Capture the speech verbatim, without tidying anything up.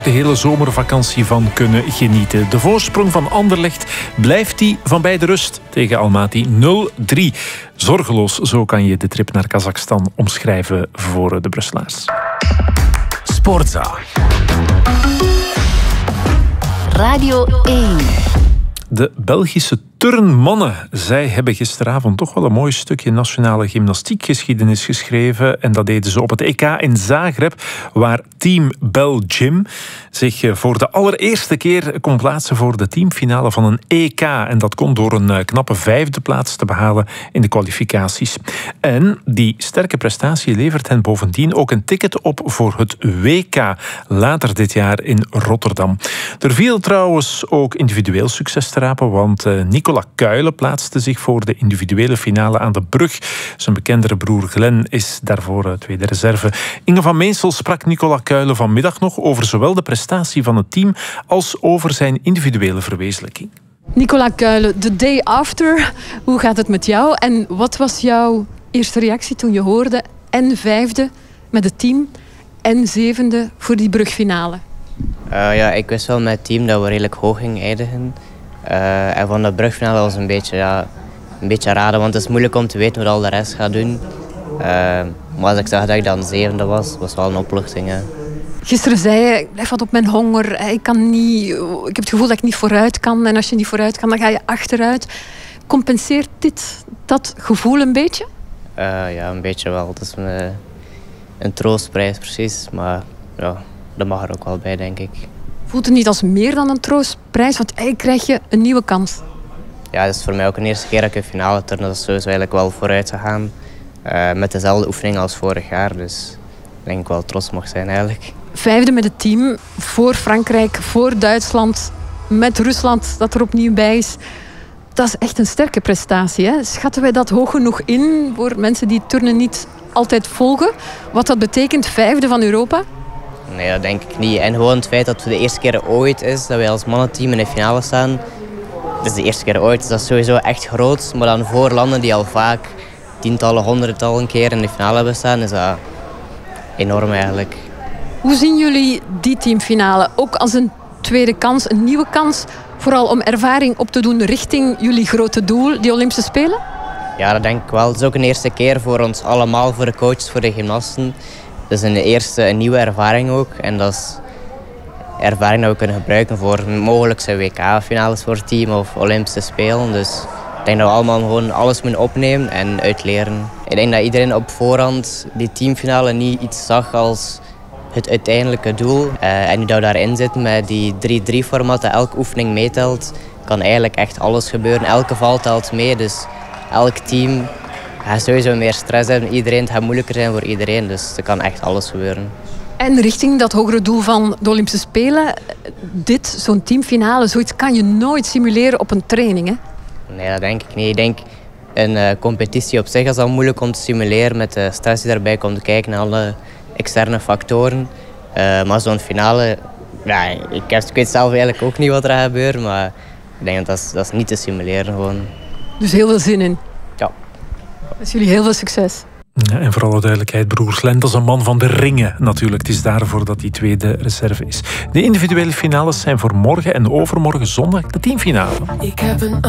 de hele zomervakantie van kunnen genieten. De voorsprong van Anderlecht blijft die van bij de rust tegen Almaty nul drie. Zorgeloos, zo kan je de trip naar Kazachstan omschrijven voor de Brusselaars. Sportza. Radio één. De Belgische turnmannen, zij hebben gisteravond toch wel een mooi stukje nationale gymnastiekgeschiedenis geschreven. En dat deden ze op het E K in Zagreb, waar Team Belgium zich voor de allereerste keer kon plaatsen voor de teamfinale van een E K. En dat kon door een knappe vijfde plaats te behalen in de kwalificaties. En die sterke prestatie levert hen bovendien ook een ticket op voor het W K later dit jaar in Rotterdam. Er viel trouwens ook individueel succes te rapen, want Nicola Kuylen plaatste zich voor de individuele finale aan de brug. Zijn bekendere broer Glenn is daarvoor tweede reserve. Inge van Meensel sprak Nicola Kuylen vanmiddag nog over zowel de prestatie van het team als over zijn individuele verwezenlijking. Nicola Kuylen, the day after. Hoe gaat het met jou? En wat was jouw eerste reactie toen je hoorde en vijfde met het team en zevende voor die brugfinale? Uh, ja, ik wist wel met het team dat we redelijk hoog gingen eindigen. Uh, en van de brugfinale was een beetje, ja, een beetje raar, want het is moeilijk om te weten wat al de rest gaat doen. Uh, maar als ik zag dat ik dan zevende was, was wel een opluchting. Hè. Gisteren zei je, ik blijf wat op mijn honger. Ik, kan niet, ik heb het gevoel dat ik niet vooruit kan. En als je niet vooruit kan, dan ga je achteruit. Compenseert dit dat gevoel een beetje? Uh, ja, een beetje wel. Het is een, een troostprijs precies, maar ja, dat mag er ook wel bij, denk ik. Voelt het niet als meer dan een troostprijs? Want eigenlijk krijg je een nieuwe kans. Ja, het is voor mij ook een eerste keer dat ik een finale turn. Dat is sowieso eigenlijk wel vooruit gegaan. Uh, met dezelfde oefening als vorig jaar. Dus ik denk ik wel trots mag zijn eigenlijk. Vijfde met het team. Voor Frankrijk, voor Duitsland. Met Rusland dat er opnieuw bij is. Dat is echt een sterke prestatie. Hè? Schatten wij dat hoog genoeg in voor mensen die turnen niet altijd volgen? Wat dat betekent, vijfde van Europa? Nee, dat denk ik niet. En gewoon het feit dat het de eerste keer ooit is dat wij als mannenteam in de finale staan. Dat is de eerste keer ooit. Dat is sowieso echt groot. Maar dan voor landen die al vaak tientallen, honderdtallen keer in de finale hebben staan, is dat enorm eigenlijk. Hoe zien jullie die teamfinale? Ook als een tweede kans, een nieuwe kans. Vooral om ervaring op te doen richting jullie grote doel, die Olympische Spelen? Ja, dat denk ik wel. Het is ook een eerste keer voor ons allemaal, voor de coaches, voor de gymnasten. Het is een eerste een nieuwe ervaring ook. En dat is ervaring dat we kunnen gebruiken voor mogelijkse W K-finales voor het team of Olympische Spelen. Dus ik denk dat we allemaal gewoon alles moeten opnemen en uitleren. Ik denk dat iedereen op voorhand die teamfinale niet iets zag als het uiteindelijke doel. Uh, en nu dat we daarin zitten met die drie drie format dat elke oefening meetelt, kan eigenlijk echt alles gebeuren. Elke val telt mee, dus elk team gaat sowieso meer stress hebben. Iedereen, het gaat moeilijker zijn voor iedereen, dus er kan echt alles gebeuren. En richting dat hogere doel van de Olympische Spelen, dit, zo'n teamfinale, zoiets kan je nooit simuleren op een training, hè? Nee, dat denk ik niet. Ik denk een uh, competitie op zich is al moeilijk om te simuleren met de stress die daarbij komt kijken naar alle externe factoren. Uh, maar zo'n finale, ja, ik, heb, ik weet zelf eigenlijk ook niet wat er gaat gebeuren, maar ik denk dat dat is, dat is niet te simuleren gewoon. Dus heel veel zin in. Ja. Dus jullie heel veel succes. Ja, en voor alle duidelijkheid, broer Glenn, dat is een man van de ringen natuurlijk. Het is daarvoor dat hij tweede reserve is. De individuele finales zijn voor morgen en overmorgen zondag de teamfinale. Ik heb een